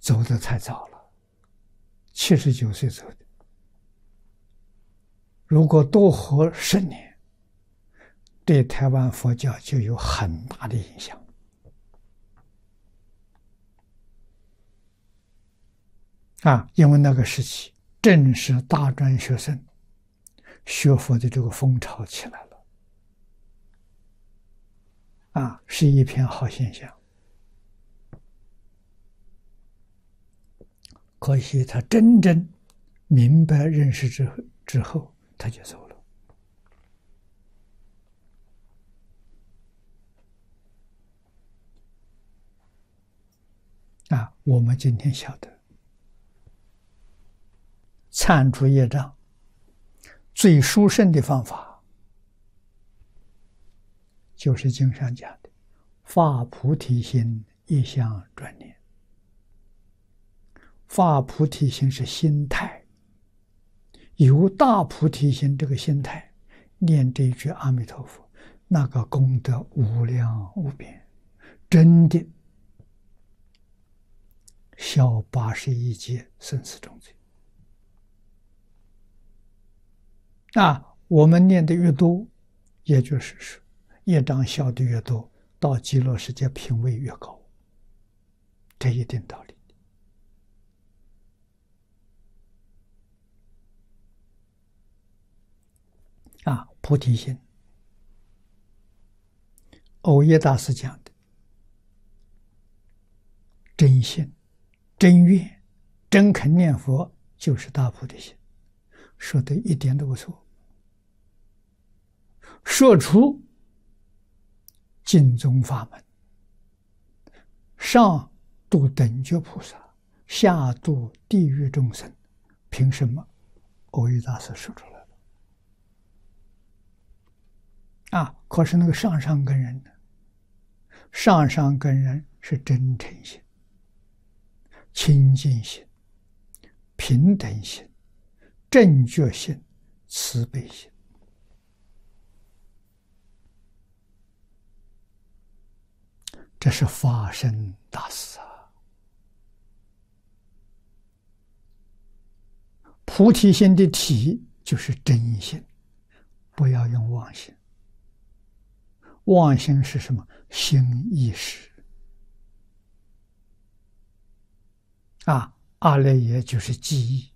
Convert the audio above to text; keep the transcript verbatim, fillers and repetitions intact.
走得太早了，七十九岁走的。如果多活十年，对台湾佛教就有很大的影响。啊，因为那个时期正是大专学生学佛的这个风潮起来了，啊，是一片好现象。可惜他真正明白认识之后，之后他就走了。啊，我们今天晓得，铲除业障最殊胜的方法，就是经上讲的发菩提心，一向专念。发菩提心是心态，有大菩提心这个心态，念这一句阿弥陀佛，那个功德无量无边，真的消八十一劫生死重罪。啊，我们念的越多，也就是说业障消的越多，到极乐世界品位越高，这一定道理。啊，菩提心，耦耶大师讲的真心、真愿、真肯念佛，就是大菩提心，说的一点都不错。说出净宗法门，上度等觉菩萨，下度地狱众生，凭什么耦耶大师说出来了？啊，可是那个上上根人呢？上上根人是真诚心、清净心、平等心、正觉心、慈悲心。这是法身大事啊！菩提心的体就是真心，不要用妄心。妄心是什么？心意识啊，阿赖耶就是记忆，